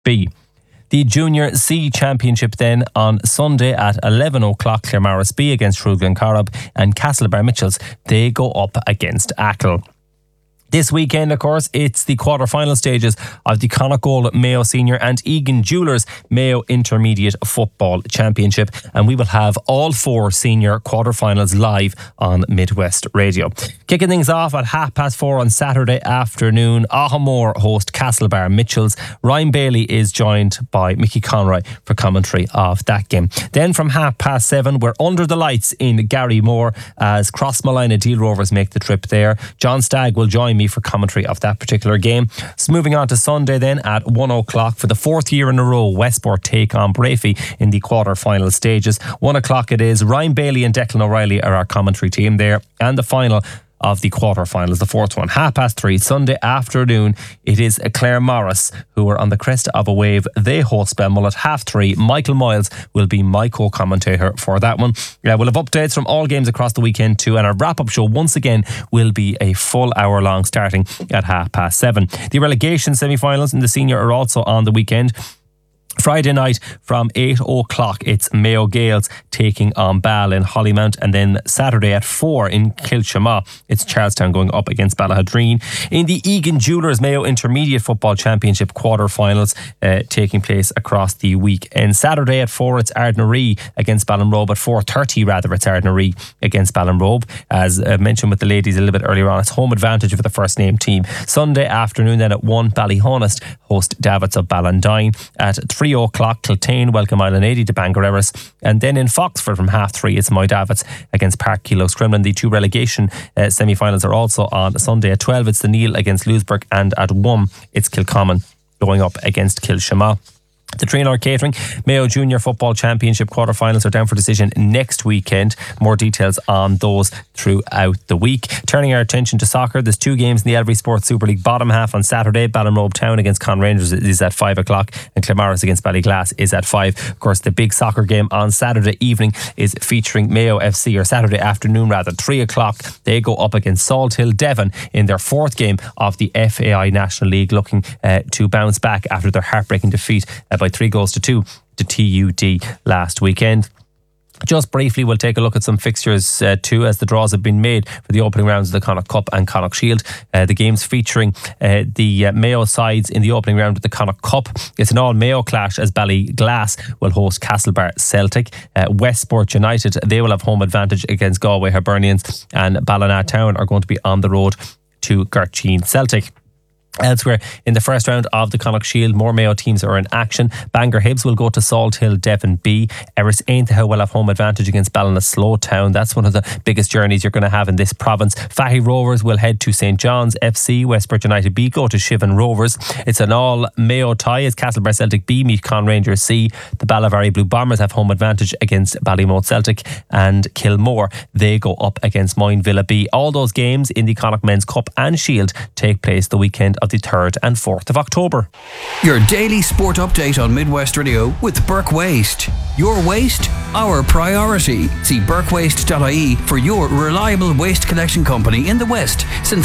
B. The Junior C Championship then on Sunday at 11 o'clock, Claremorris B against Shrule Glencorrib, and Castlebar Mitchells, they go up against Achill. This weekend, of course, it's the quarter-final stages of the Connacht Mayo Senior and Egan Jewellers Mayo Intermediate Football Championship, and we will have all 4 senior quarter-finals live on Midwest Radio. Kicking things off at 4:30 on Saturday afternoon, Ahamore host Castlebar Mitchells. Ryan Bailey is joined by Mickey Conroy for commentary of that game. Then from 7:30, we're under the lights in Garrymore as Crossmolina Deal Rovers make the trip there. John Stagg will join me for commentary of that particular game. So moving on to Sunday then at 1 o'clock for the 4th year in a row, Westport take on Brafey in the quarter-final stages. 1 o'clock it is. Ryan Bailey and Declan O'Reilly are our commentary team there, and the final of the quarter-finals, the 4th one, 3:30 Sunday afternoon. It is Claremorris who are on the crest of a wave. They host Belmullet at 3:30. Michael Miles will be my co-commentator for that one. We'll have updates from all games across the weekend too, and our wrap-up show once again will be a full hour long starting at 7:30. The relegation semi-finals in the senior are also on the weekend. Friday night from 8 o'clock, it's Mayo Gales taking on Ball in Hollymount, and then Saturday at 4 in Kilshama, it's Charlestown going up against Ballahadreen. In the Egan Jewellers Mayo Intermediate Football Championship quarter-finals taking place across the week. And Saturday at 4, it's Ardnaree against Ballinrobe. At 4:30 rather, it's Ardnaree against Ballinrobe. As mentioned with the ladies a little bit earlier on, it's home advantage for the first name team. Sunday afternoon then at 1, Ballyhonest host Davits of Ballandine. At 3 o'clock, Kiltane welcome Island 80 to Bangor Everest, and then in Foxford from 3:30 it's Moy Davits against Park Kilo Scrimlin. The 2 relegation semi-finals are also on Sunday. At 12 it's the Neil against Louisburgh, and at 1 it's Kilcommon going up against Kilshama. The Trinor Catering Mayo Junior Football Championship quarter-finals are down for decision next weekend. More details on those throughout the week. Turning our attention to soccer, there's 2 games in the Elvery Sports Super League bottom half on Saturday. Ballinrobe Town against Con Rangers is at 5 o'clock, and Claremorris against Ballyglass is at 5. Of course, the big soccer game on Saturday evening is featuring Mayo FC, or Saturday afternoon rather, 3 o'clock. They go up against Salt Hill Devon in their 4th game of the FAI National League, looking to bounce back after their heartbreaking defeat by 3-2 to TUD last weekend. Just briefly, we'll take a look at some fixtures too, as the draws have been made for the opening rounds of the Connacht Cup and Connacht Shield. The games featuring the Mayo sides in the opening round of the Connacht Cup. It's an all-Mayo clash as Ballyglass will host Castlebar Celtic. Westport United, they will have home advantage against Galway Hibernians, and Ballina Town are going to be on the road to Garcheen Celtic. Elsewhere, in the first round of the Connacht Shield, more Mayo teams are in action. Bangor Hibs will go to Salt Hill Devon B. Erris Aintaha will have home advantage against Ballinasloe Town. That's one of the biggest journeys you're going to have in this province. Fahy Rovers will head to St John's FC. Westport United B go to Shivan Rovers. It's an all-Mayo tie as Castlebar Celtic B meet Con Rangers C. The Ballivary Blue Bombers have home advantage against Ballymote Celtic, and Kilmore, they go up against Moyne Villa B. All those games in the Connacht Men's Cup and Shield take place the weekend of the 3rd and 4th of October. Your daily sport update on Midwest Radio with Burke Waste. Your waste, our priority. See burkewaste.ie for your reliable waste collection company in the West since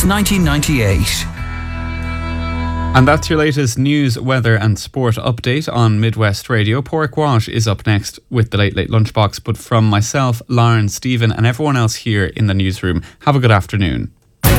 1998. And that's your latest news, weather and sport update on Midwest Radio. Porrick Walsh is up next with the Late Late Lunchbox. But from myself, Lauren, Stephen and everyone else here in the newsroom, have a good afternoon.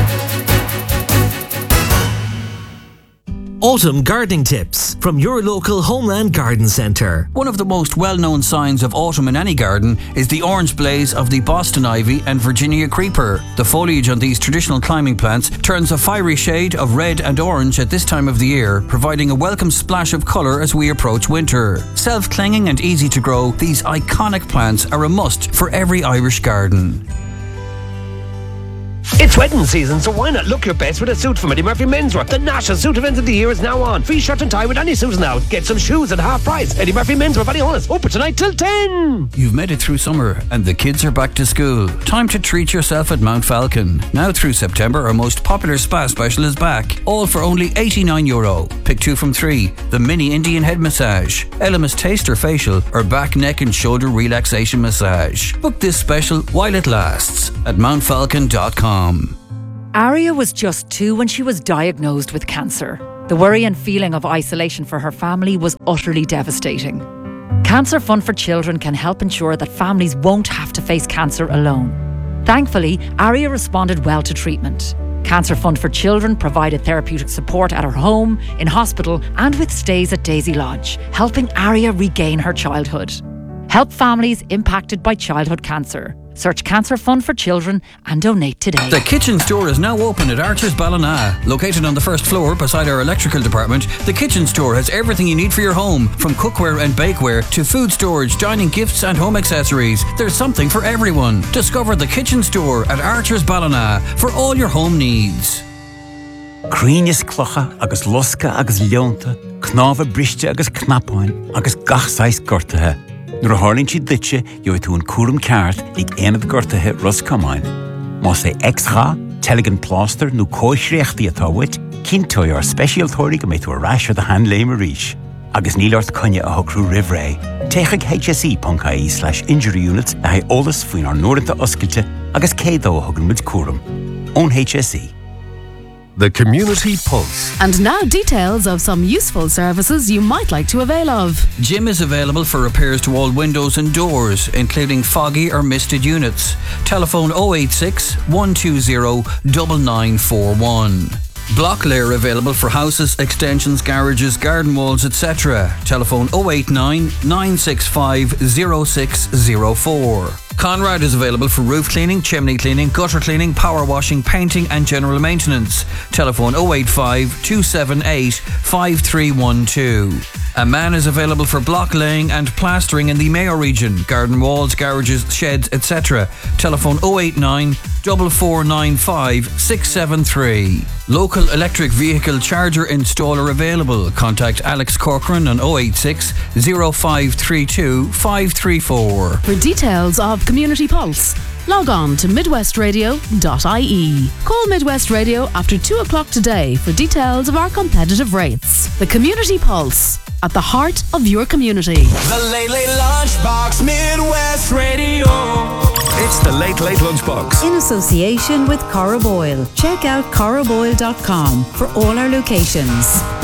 Autumn gardening tips from your local Homeland Garden Centre. One of the most well-known signs of autumn in any garden is the orange blaze of the Boston ivy and Virginia creeper. The foliage on these traditional climbing plants turns a fiery shade of red and orange at this time of the year, providing a welcome splash of colour as we approach winter. Self-clinging and easy to grow, these iconic plants are a must for every Irish garden. It's wedding season, so why not look your best with a suit from Eddie Murphy Menswear? The national suit event of the year is now on. Free shirt and tie with any suit now. Get some shoes at half price. Eddie Murphy Menswear, Ballyhonest, open tonight till 10. You've made it through summer and the kids are back to school. Time to treat yourself at Mount Falcon. Now through September, our most popular spa special is back. All for only €89. Pick 2 from 3. The mini Indian head massage, Elemis taster facial, or back, neck and shoulder relaxation massage. Book this special while it lasts at mountfalcon.com. Aria was just 2 when she was diagnosed with cancer. The worry and feeling of isolation for her family was utterly devastating. Cancer Fund for Children can help ensure that families won't have to face cancer alone. Thankfully, Aria responded well to treatment. Cancer Fund for Children provided therapeutic support at her home, in hospital, and with stays at Daisy Lodge, helping Aria regain her childhood. Help families impacted by childhood cancer. Search Cancer Fund for Children and donate today. The kitchen store is now open at Archer's Ballina. Located on the first floor beside our electrical department, the kitchen store has everything you need for your home, from cookware and bakeware to food storage, dining gifts and home accessories. There's something for everyone. Discover the kitchen store at Archer's Ballina for all your home needs. Críneas clocha agus losca agus leonta, knáfa briste agus knapáin agus gachsáis gortathe. Nuair a tharlainn siad duite, gheobh tú an cuaram ceart ag aonad gortathe Roscomáin. Más é extra, teligan pláster nó cóisreachtaí atá uait, cinntóid ar speisialtóirí go méid tú arás ar a handléim a ríis. Agus níl ort conne a thocrú rivré. Téigh hse.ie/injury units a haid ólas faoin ar nuairanta oscailte agus cédó a thugann muid cuaram. Ón HSE. The Community Pulse. And now details of some useful services you might like to avail of. Jim is available for repairs to all windows and doors, including foggy or misted units. Telephone 086 120 9941. Block layer available for houses, extensions, garages, garden walls, etc. Telephone 089 965 0604. Conrad is available for roof cleaning, chimney cleaning, gutter cleaning, power washing, painting and general maintenance. Telephone 085 278 5312. A man is available for block laying and plastering in the Mayo region, garden walls, garages, sheds, etc. Telephone 089 4495 673. Local electric vehicle charger installer available. Contact Alex Corcoran on 086 0532 534. For details of Community Pulse, log on to midwestradio.ie. Call Midwest Radio after 2 o'clock today for details of our competitive rates. The Community Pulse, at the heart of your community. The Late Late Lunchbox, Midwest Radio. It's the Late Late Lunchbox. In association with Corra Boyle. Check out corraboyle.com for all our locations.